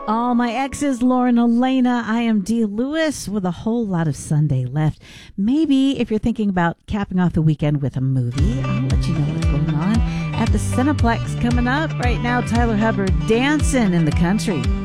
All my exes, Lauren Elena. I am Dee Lewis with a whole lot of Sunday left. Maybe if you're thinking about capping off the weekend with a movie, I'll let you know what's going on at the Cineplex coming up. Right now, Tyler Hubbard, Dancing in the Country.